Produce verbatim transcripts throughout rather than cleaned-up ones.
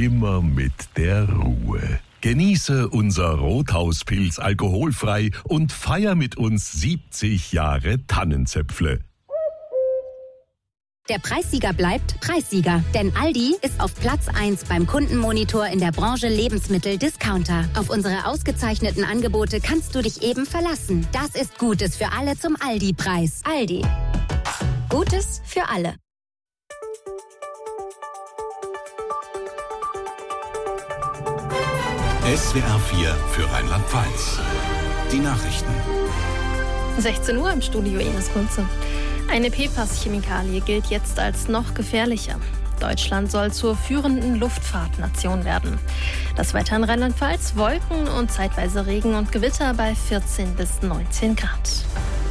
immer mit der Ruhe. Genieße unser Rothauspilz alkoholfrei und feier mit uns siebzig Jahre Tannenzäpfle. Der Preissieger bleibt Preissieger, denn Aldi ist auf Platz eins beim Kundenmonitor in der Branche Lebensmittel-Discounter. Auf unsere ausgezeichneten Angebote kannst du dich eben verlassen. Das ist Gutes für alle zum Aldi-Preis. Aldi. Gutes für alle. S W R vier für Rheinland-Pfalz. Die Nachrichten. sechzehn Uhr im Studio Ines Kunze. Eine P F A S-Chemikalie gilt jetzt als noch gefährlicher. Deutschland soll zur führenden Luftfahrtnation werden. Das Wetter in Rheinland-Pfalz: Wolken und zeitweise Regen und Gewitter bei vierzehn bis neunzehn Grad.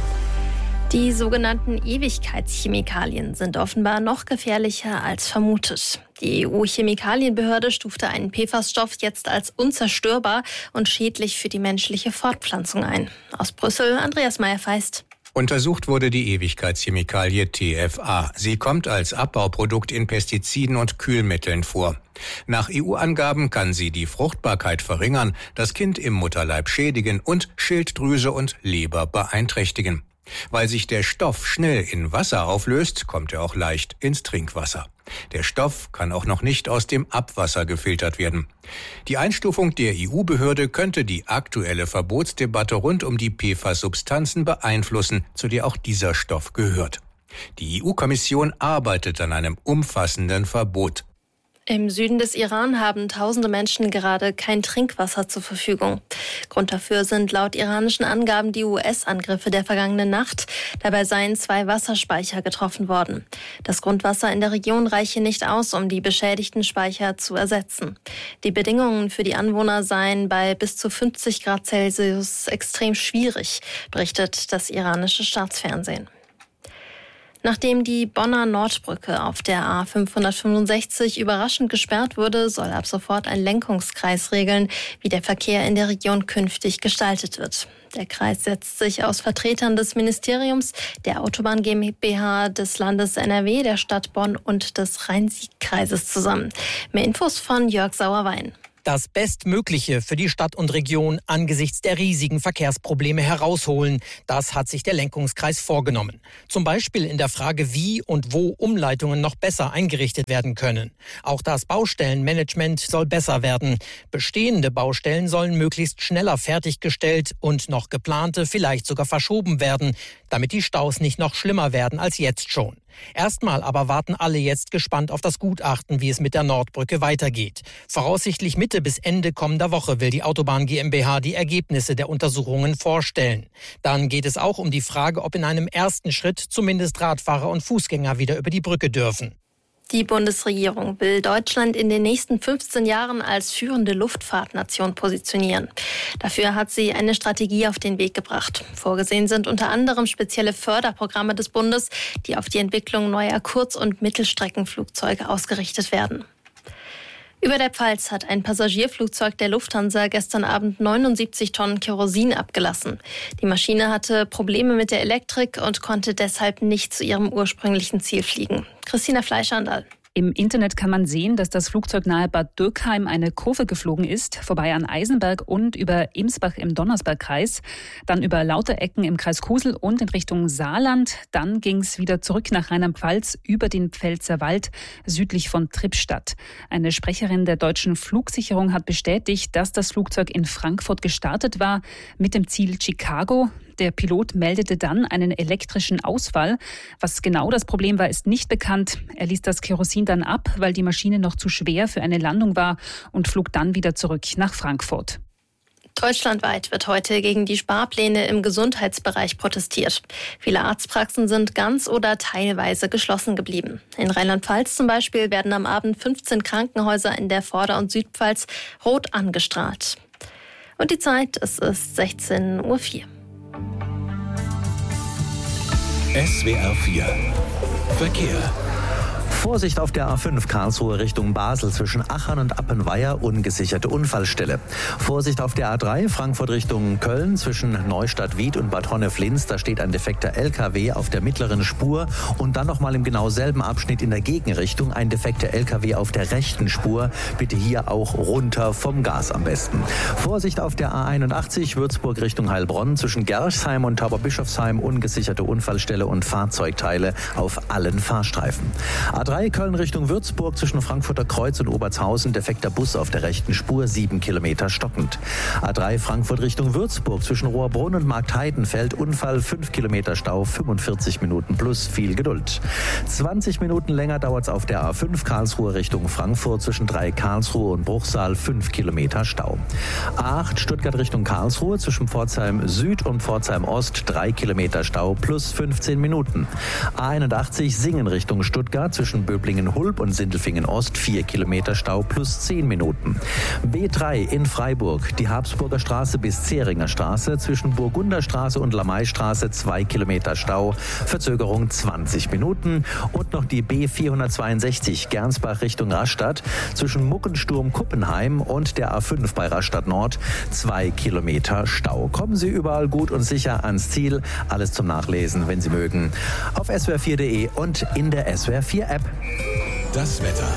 Die sogenannten Ewigkeitschemikalien sind offenbar noch gefährlicher als vermutet. Die E U-Chemikalienbehörde stufte einen P F A S-Stoff jetzt als unzerstörbar und schädlich für die menschliche Fortpflanzung ein. Aus Brüssel, Andreas Meyer-Feist. Untersucht wurde die Ewigkeitschemikalie T F A. Sie kommt als Abbauprodukt in Pestiziden und Kühlmitteln vor. Nach E U-Angaben kann sie die Fruchtbarkeit verringern, das Kind im Mutterleib schädigen und Schilddrüse und Leber beeinträchtigen. Weil sich der Stoff schnell in Wasser auflöst, kommt er auch leicht ins Trinkwasser. Der Stoff kann auch noch nicht aus dem Abwasser gefiltert werden. Die Einstufung der E U-Behörde könnte die aktuelle Verbotsdebatte rund um die P F A S-Substanzen beeinflussen, zu der auch dieser Stoff gehört. Die E U-Kommission arbeitet an einem umfassenden Verbot. Im Süden des Iran haben tausende Menschen gerade kein Trinkwasser zur Verfügung. Grund dafür sind laut iranischen Angaben die U S-Angriffe der vergangenen Nacht. Dabei seien zwei Wasserspeicher getroffen worden. Das Grundwasser in der Region reiche nicht aus, um die beschädigten Speicher zu ersetzen. Die Bedingungen für die Anwohner seien bei bis zu fünfzig Grad Celsius extrem schwierig, berichtet das iranische Staatsfernsehen. Nachdem die Bonner Nordbrücke auf der A fünfhundertfünfundsechzig überraschend gesperrt wurde, soll ab sofort ein Lenkungskreis regeln, wie der Verkehr in der Region künftig gestaltet wird. Der Kreis setzt sich aus Vertretern des Ministeriums, der Autobahn GmbH, des Landes N R W, der Stadt Bonn und des Rhein-Sieg-Kreises zusammen. Mehr Infos von Jörg Sauerwein. Das Bestmögliche für die Stadt und Region angesichts der riesigen Verkehrsprobleme herausholen. Das hat sich der Lenkungskreis vorgenommen. Zum Beispiel in der Frage, wie und wo Umleitungen noch besser eingerichtet werden können. Auch das Baustellenmanagement soll besser werden. Bestehende Baustellen sollen möglichst schneller fertiggestellt und noch geplante vielleicht sogar verschoben werden, damit die Staus nicht noch schlimmer werden als jetzt schon. Erstmal aber warten alle jetzt gespannt auf das Gutachten, wie es mit der Nordbrücke weitergeht. Voraussichtlich Mitte bis Ende kommender Woche will die Autobahn GmbH die Ergebnisse der Untersuchungen vorstellen. Dann geht es auch um die Frage, ob in einem ersten Schritt zumindest Radfahrer und Fußgänger wieder über die Brücke dürfen. Die Bundesregierung will Deutschland in den nächsten fünfzehn Jahren als führende Luftfahrtnation positionieren. Dafür hat sie eine Strategie auf den Weg gebracht. Vorgesehen sind unter anderem spezielle Förderprogramme des Bundes, die auf die Entwicklung neuer Kurz- und Mittelstreckenflugzeuge ausgerichtet werden. Über der Pfalz hat ein Passagierflugzeug der Lufthansa gestern Abend neunundsiebzig Tonnen Kerosin abgelassen. Die Maschine hatte Probleme mit der Elektrik und konnte deshalb nicht zu ihrem ursprünglichen Ziel fliegen. Christina Fleischandal. Im Internet kann man sehen, dass das Flugzeug nahe Bad Dürkheim eine Kurve geflogen ist, vorbei an Eisenberg und über Emsbach im Donnersbergkreis, dann über Lauterecken im Kreis Kusel und in Richtung Saarland. Dann ging es wieder zurück nach Rheinland-Pfalz über den Pfälzerwald südlich von Trippstadt. Eine Sprecherin der deutschen Flugsicherung hat bestätigt, dass das Flugzeug in Frankfurt gestartet war mit dem Ziel Chicago. Der Pilot meldete dann einen elektrischen Ausfall. Was genau das Problem war, ist nicht bekannt. Er ließ das Kerosin dann ab, weil die Maschine noch zu schwer für eine Landung war und flog dann wieder zurück nach Frankfurt. Deutschlandweit wird heute gegen die Sparpläne im Gesundheitsbereich protestiert. Viele Arztpraxen sind ganz oder teilweise geschlossen geblieben. In Rheinland-Pfalz zum Beispiel werden am Abend fünfzehn Krankenhäuser in der Vorder- und Südpfalz rot angestrahlt. Und die Zeit, es ist sechzehn Uhr vier. S W R vier Verkehr. Vorsicht auf der A fünf Karlsruhe Richtung Basel zwischen Achern und Appenweier, ungesicherte Unfallstelle. Vorsicht auf der A drei Frankfurt Richtung Köln zwischen Neustadt-Wied und Bad Honnef-Linz. Da steht ein defekter L K W auf der mittleren Spur und dann nochmal im genau selben Abschnitt in der Gegenrichtung ein defekter L K W auf der rechten Spur. Bitte hier auch runter vom Gas am besten. Vorsicht auf der A einundachtzig Würzburg Richtung Heilbronn zwischen Gerchsheim und Tauberbischofsheim, ungesicherte Unfallstelle und Fahrzeugteile auf allen Fahrstreifen. A drei Köln Richtung Würzburg zwischen Frankfurter Kreuz und Obertshausen, defekter Bus auf der rechten Spur, sieben Kilometer stockend. A drei Frankfurt Richtung Würzburg zwischen Rohrbrunn und Marktheidenfeld, Unfall, fünf Kilometer Stau, fünfundvierzig Minuten plus viel Geduld. zwanzig Minuten länger dauert es auf der A fünf Karlsruhe Richtung Frankfurt zwischen drei Karlsruhe und Bruchsal, fünf Kilometer Stau. A acht Stuttgart Richtung Karlsruhe zwischen Pforzheim Süd und Pforzheim Ost, drei Kilometer Stau plus fünfzehn Minuten. A einundachtzig Singen Richtung Stuttgart zwischen Böblingen-Hulb und Sindelfingen Ost, vier Kilometer Stau plus zehn Minuten. B drei in Freiburg, die Habsburger Straße bis Zähringer Straße zwischen Burgunderstraße und Lamaistraße, zwei Kilometer Stau, Verzögerung zwanzig Minuten. Und noch die B vierhundertzweiundsechzig Gernsbach Richtung Rastatt zwischen Muckensturm-Kuppenheim und der A fünf bei Rastatt Nord, zwei Kilometer Stau. Kommen Sie überall gut und sicher ans Ziel. Alles zum Nachlesen, wenn Sie mögen, auf S W R vier punkt de und in der S W R vier App. Das Wetter.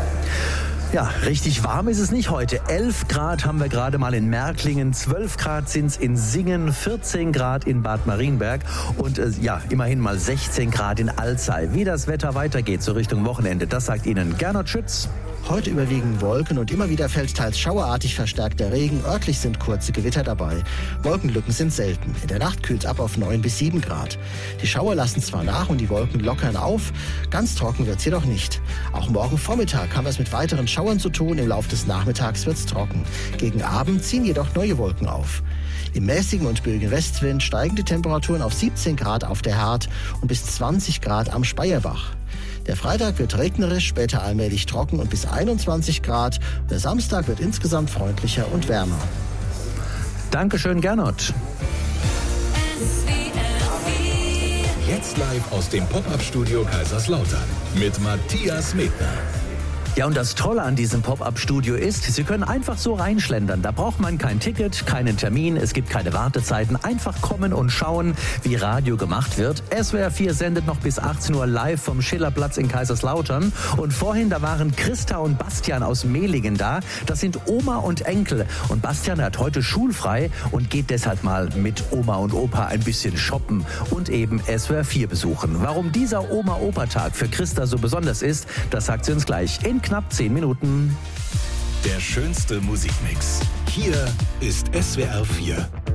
Ja, richtig warm ist es nicht heute. elf Grad haben wir gerade mal in Märklingen, zwölf Grad sind es in Singen, vierzehn Grad in Bad Marienberg und äh, ja, immerhin mal sechzehn Grad in Alzey. Wie das Wetter weitergeht so Richtung Wochenende, das sagt Ihnen Gernot Schütz. Heute überwiegen Wolken und immer wieder fällt teils schauerartig verstärkter Regen. Örtlich sind kurze Gewitter dabei. Wolkenlücken sind selten. In der Nacht kühlt es ab auf neun bis sieben Grad. Die Schauer lassen zwar nach und die Wolken lockern auf, ganz trocken wird es jedoch nicht. Auch morgen Vormittag haben wir es mit weiteren Schauern zu tun. Im Laufe des Nachmittags wird es trocken. Gegen Abend ziehen jedoch neue Wolken auf. Im mäßigen und böigen Westwind steigen die Temperaturen auf siebzehn Grad auf der Hart und bis zwanzig Grad am Speyerbach. Der Freitag wird regnerisch, später allmählich trocken und bis einundzwanzig Grad. Und der Samstag wird insgesamt freundlicher und wärmer. Dankeschön, Gernot. Jetzt live aus dem Pop-Up-Studio Kaiserslautern mit Matthias Medner. Ja, und das Tolle an diesem Pop-Up-Studio ist, Sie können einfach so reinschlendern. Da braucht man kein Ticket, keinen Termin, es gibt keine Wartezeiten. Einfach kommen und schauen, wie Radio gemacht wird. S W R vier sendet noch bis achtzehn Uhr live vom Schillerplatz in Kaiserslautern. Und vorhin, da waren Christa und Bastian aus Mehlingen da. Das sind Oma und Enkel. Und Bastian hat heute schulfrei und geht deshalb mal mit Oma und Opa ein bisschen shoppen und eben S W R vier besuchen. Warum dieser Oma-Opa-Tag für Christa so besonders ist, das sagt sie uns gleich in knapp zehn Minuten. Der schönste Musikmix. Hier ist S W R vier.